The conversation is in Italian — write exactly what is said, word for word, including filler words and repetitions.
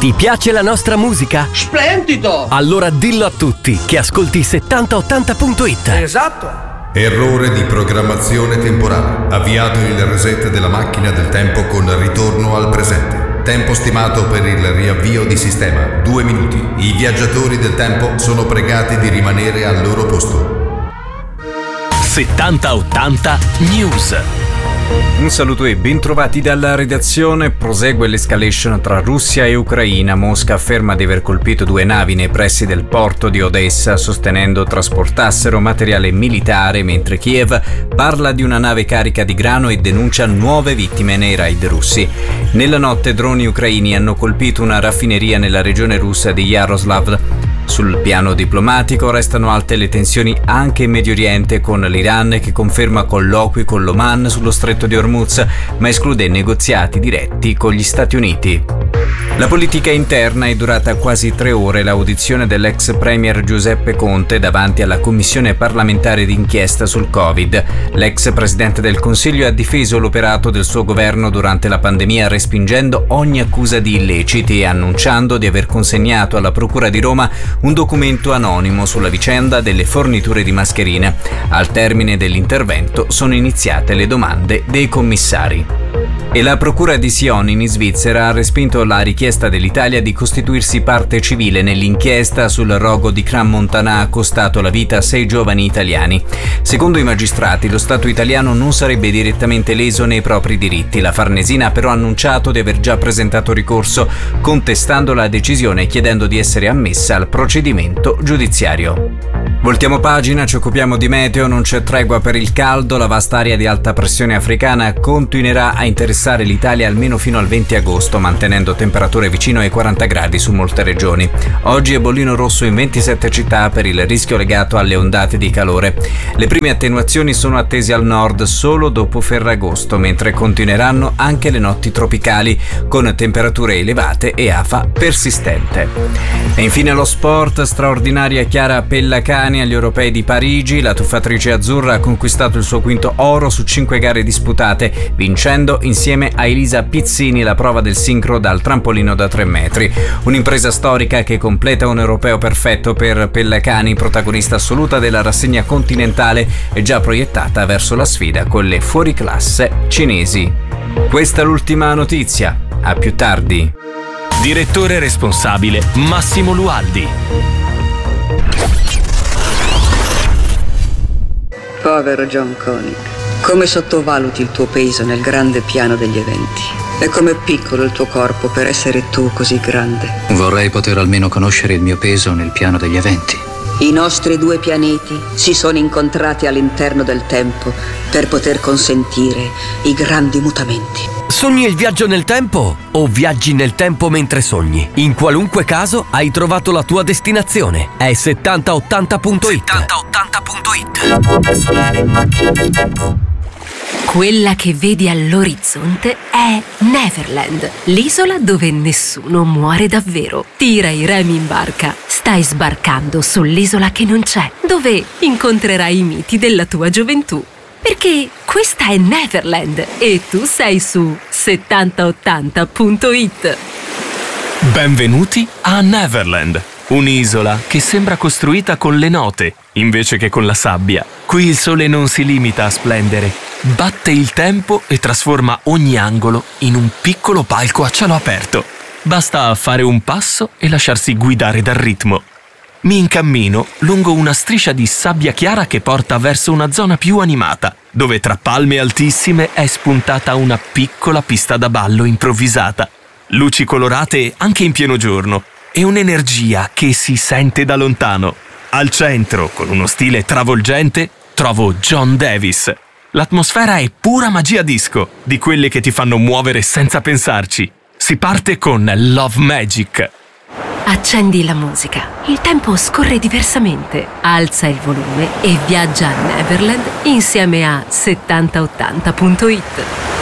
Ti piace la nostra musica? Splendido! Allora dillo a tutti che ascolti settanta ottanta punto it. Esatto! Errore di programmazione temporale. Avviato il reset della macchina del tempo con ritorno al presente. Tempo stimato per il riavvio di sistema, due minuti. I viaggiatori del tempo sono pregati di rimanere al loro posto. settanta ottanta News. Un saluto e bentrovati dalla redazione. Prosegue l'escalation tra Russia e Ucraina. Mosca afferma di aver colpito due navi nei pressi del porto di Odessa, sostenendo trasportassero materiale militare, mentre Kiev parla di una nave carica di grano e denuncia nuove vittime nei raid russi. Nella notte droni ucraini hanno colpito una raffineria nella regione russa di Yaroslav. Sul piano diplomatico restano alte le tensioni anche in Medio Oriente, con l'Iran che conferma colloqui con l'Oman sullo stretto di Hormuz, ma esclude negoziati diretti con gli Stati Uniti. La politica interna è durata quasi tre ore. L'audizione dell'ex premier Giuseppe Conte davanti alla commissione parlamentare d'inchiesta sul Covid. L'ex presidente del Consiglio ha difeso l'operato del suo governo durante la pandemia, respingendo ogni accusa di illeciti e annunciando di aver consegnato alla Procura di Roma un documento anonimo sulla vicenda delle forniture di mascherine. Al termine dell'intervento sono iniziate le domande dei commissari. E la Procura di Sion in Svizzera ha respinto la richiesta dell'Italia di costituirsi parte civile nell'inchiesta sul rogo di Crans-Montana costato la vita a sei giovani italiani. Secondo i magistrati, lo Stato italiano non sarebbe direttamente leso nei propri diritti. La Farnesina ha però annunciato di aver già presentato ricorso, contestando la decisione e chiedendo di essere ammessa al procedimento giudiziario. Voltiamo pagina, ci occupiamo di meteo. Non c'è tregua per il caldo. La vasta area di alta pressione africana continuerà a interessare l'Italia almeno fino al venti agosto, mantenendo temperature vicino ai quaranta gradi su molte regioni. Oggi è bollino rosso in ventisette città per il rischio legato alle ondate di calore. Le prime attenuazioni sono attese al nord solo dopo Ferragosto, mentre continueranno anche le notti tropicali con temperature elevate e afa persistente. E infine lo sport. Straordinaria Chiara Pellacani agli europei di Parigi. La tuffatrice azzurra ha conquistato il suo quinto oro su cinque gare disputate, vincendo insieme a Elisa Pizzini la prova del sincro dal trampolino da tre metri. Un'impresa storica che completa un europeo perfetto per Pellacani, protagonista assoluta della rassegna continentale e già proiettata verso la sfida con le fuoriclasse cinesi. Questa è l'ultima notizia. A più tardi. Direttore responsabile Massimo Lualdi. Povero John Koenig, come sottovaluti il tuo peso nel grande piano degli eventi. E com'è piccolo il tuo corpo per essere tu così grande. Vorrei poter almeno conoscere il mio peso nel piano degli eventi. I nostri due pianeti si sono incontrati all'interno del tempo per poter consentire i grandi mutamenti. Sogni il viaggio nel tempo o viaggi nel tempo mentre sogni? In qualunque caso hai trovato la tua destinazione. È settanta ottanta punto it. settanta ottanta punto it. Quella che vedi all'orizzonte è Neverland, l'isola dove nessuno muore davvero. Tira i remi in barca, stai sbarcando sull'isola che non c'è, dove incontrerai i miti della tua gioventù. Perché questa è Neverland e tu sei su settanta ottanta punto it. Benvenuti a Neverland, un'isola che sembra costruita con le note invece che con la sabbia. Qui il sole non si limita a splendere, batte il tempo e trasforma ogni angolo in un piccolo palco a cielo aperto. Basta fare un passo e lasciarsi guidare dal ritmo. Mi incammino lungo una striscia di sabbia chiara che porta verso una zona più animata, dove tra palme altissime è spuntata una piccola pista da ballo improvvisata. Luci colorate anche in pieno giorno e un'energia che si sente da lontano. Al centro, con uno stile travolgente, trovo John Davis. L'atmosfera è pura magia disco, di quelle che ti fanno muovere senza pensarci. Si parte con Love Magic. Accendi la musica. Il tempo scorre diversamente. Alza il volume e viaggia a Neverland insieme a settanta ottanta punto it.